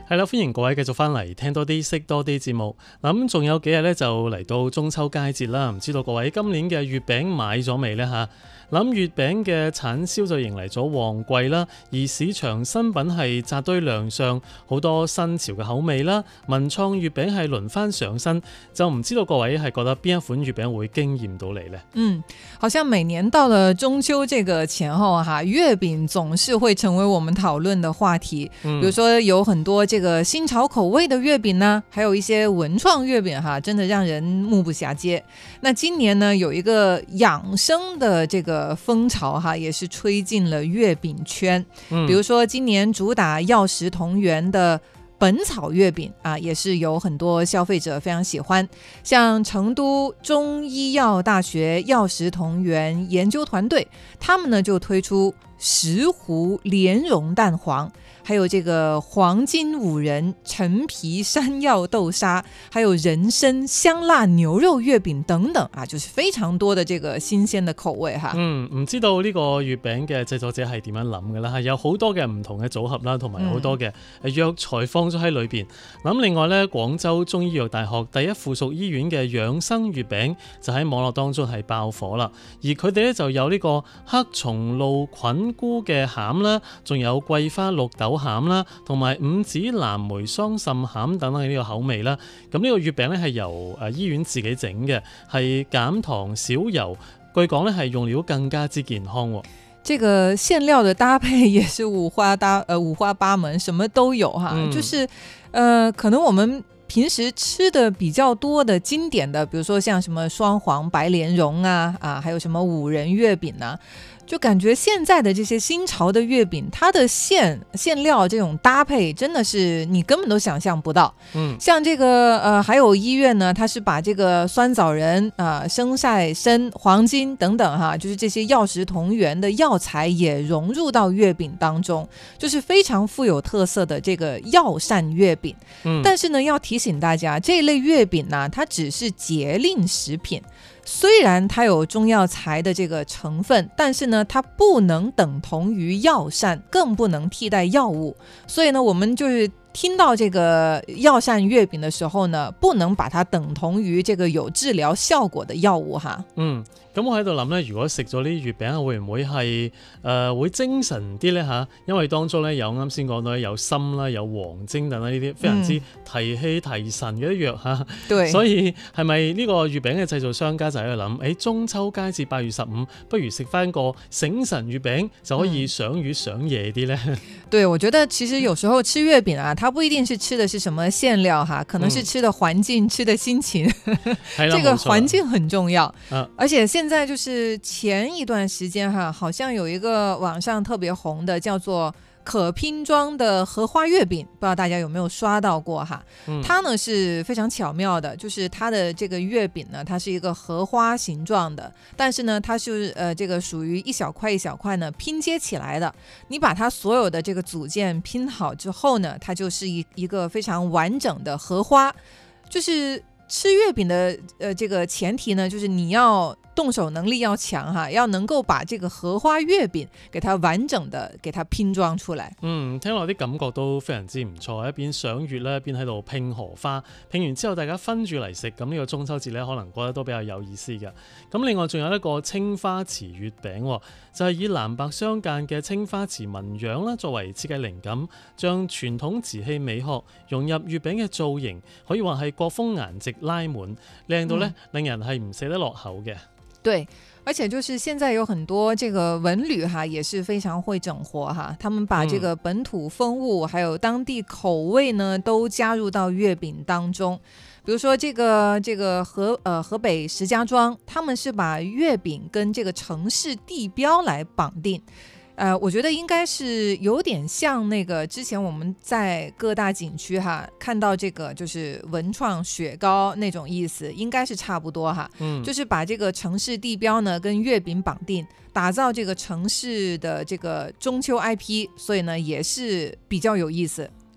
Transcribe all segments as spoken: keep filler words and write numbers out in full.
係啦，歡迎各位繼續翻嚟聽多啲識多啲節目。嗱，咁仲有幾日咧就嚟到中秋佳節啦，唔知道各位今年嘅月餅買咗未呢？吓？諗月餅嘅產銷就迎嚟咗旺季啦，而市場新品係扎堆亮相，好多新潮嘅口味啦。文創月餅係輪番上身，就唔知道各位係覺得邊一款月餅會驚豔到你呢？ 嗯，好像每年到了中秋這個前後哈，月餅總是會成為我們討論的話題。嗯、比如說有很多這個新潮口味的月餅呢，還有一些文創月餅哈，真的讓人目不暇接。那今年呢，有一個養生的這個風潮哈，也是吹進了月餅圈。嗯、比如說今年主打藥食同源的本草月餅啊，也是有很多消費者非常喜歡。像成都中醫藥大學藥食同源研究團隊，他們呢就推出石斛蓮蓉蛋黃，還有這個黃金五仁陳皮山藥豆沙，還有人參香辣牛肉月餅等等啊，就是非常多的這個新鮮的口味哈。 嗯，唔知道呢個月餅嘅製作者係點樣諗嘅啦？係有好多嘅唔同嘅組合啦，同埋好多嘅藥材放咗喺裏邊。咁、嗯、另外呢，廣州中醫藥大學第一附屬醫院嘅養生月餅就喺網絡當中係爆火啦。而佢哋咧就有呢個黑松露菌菇嘅餡啦，仲有桂花綠豆餡啦，同埋五子藍莓桑葚餡等等呢個口味啦。咁呢個月餅咧係由誒醫院自己整嘅，係減糖少油，據講咧係用料更加之健康。 這個餡料的搭配也是五花搭呃五花八門，什麼都有哈。嗯、就是呃可能我們平時吃的比較多的經典的，比如說像什麼雙黃白蓮蓉啊啊，還有什麼五仁月餅啊。就感覺現在的這些新潮的月餅，它的餡餡料這種搭配真的是你根本都想象不到。嗯，像這個呃，還有醫院呢，它是把這個酸棗仁啊、呃、生曬參、黃金等等哈，就是這些藥食同源的藥材也融入到月餅當中，就是非常富有特色的這個藥膳月餅。嗯，但是呢，要提醒大家，這類月餅呢，它只是節令食品。雖然它有中藥材的這個成分，但是呢，它不能等同於藥膳，更不能替代藥物。所以呢，我們就是聽到這個藥膳月餅的時候呢，不能把它等同於這個有治療效果的藥物哈。嗯。咁我喺度諗咧，如果食咗呢啲月餅，會唔會係誒、呃、會精神啲咧嚇？因為當中咧有啱先講到有參啦，有黃精等啦，呢啲非常之提氣提神嘅啲藥嚇。對、嗯，所以係咪呢個月餅嘅製造商家就喺度諗？誒、欸、中秋佳節八月十五，不如食翻個醒神月餅就可以賞月賞夜啲咧？ 對，我覺得其實有時候吃月餅啊，它不一定是吃的是什麼餡料哈，可能是吃的環境、嗯、吃的心情。這個環境很重要，啊、而且現在就是前一段時間哈，好像有一個網上特別紅的叫做可拼裝的荷花月餅，不知道大家有沒有刷到過哈？嗯、它呢是非常巧妙的，就是它的這個月餅呢，它是一個荷花形狀的，但是呢，它是呃這個屬於一小塊一小塊呢拼接起來的。你把它所有的這個組件拼好之後呢，它就是一一個非常完整的荷花。就是吃月餅的呃這個前提呢，就是你要動手能力要強哈，要能夠把這個荷花月餅給它完整的給它拼裝出來。嗯， 聽落啲感覺都非常之唔錯，一邊賞月咧，一邊喺度拼荷花，拼完之後大家分住嚟食，咁呢個中秋節咧可能覺得都比較有意思嘅。咁另外仲有一個青花瓷月餅，就係以藍白相間嘅青花瓷紋樣啦作為設計靈感，將傳統瓷器美學融入月餅嘅造型，可以話係各風顏值拉滿，靚到咧、嗯、令人係唔捨得落口嘅。 對，而且就是現在有很多這個文旅哈，也是非常會整活哈，他們把這個本土風物還有當地口味呢，都加入到月餅當中。比如說這個這個河呃河北石家莊，他們是把月餅跟這個城市地標來綁定。呃，我覺得應該是有點像那個之前我們在各大景區哈看到這個就是文創雪糕那種意思，應該是差不多哈。嗯，就是把這個城市地標呢跟月餅綁定，打造這個城市的這個中秋 I P， 所以呢也是比較有意思。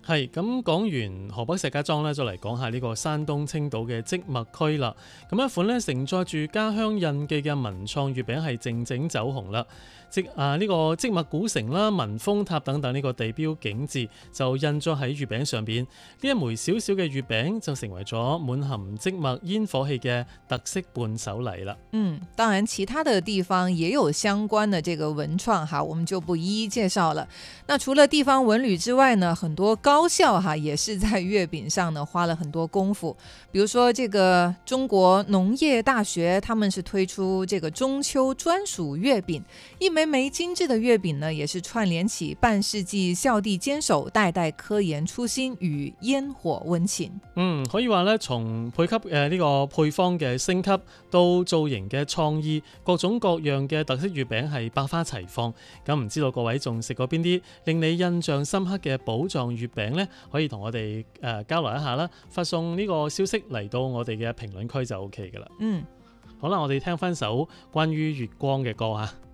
係咁講完河北石家莊咧，再嚟講下呢個山東青島嘅即墨區啦。咁一款咧承載住家鄉印記嘅文創月餅係靜靜走紅啦。即啊呢個即墨古城啦、文峰塔等等呢個地標景緻就印咗喺月餅上邊。呢一枚小小嘅月餅就成為咗滿含即墨煙火氣嘅特色伴手禮啦。 嗯，當然其他的地方也有相關的這個文創哈，我們就不一一介紹了。那除了地方文旅之外呢，很多高校哈也是在月餅上呢花了很多功夫。比如說這個中國農業大學，他們是推出這個中秋專屬月餅，一枚枚精緻的月餅呢，也是串聯起半世紀校地堅守、代代科研初心與煙火溫情。 嗯，可以話咧，從配給誒呢、呃這個配方嘅升級到造型嘅創意，各種各樣嘅特色月餅係百花齊放。咁唔知道各位仲食過邊啲令你印象深刻嘅寶藏月餅呢？可以同我哋誒、呃、交流一下啦，發送呢個消息嚟到我哋嘅評論區就 OK 噶啦。 嗯， 好啦，我哋聽翻首關於月光嘅歌啊。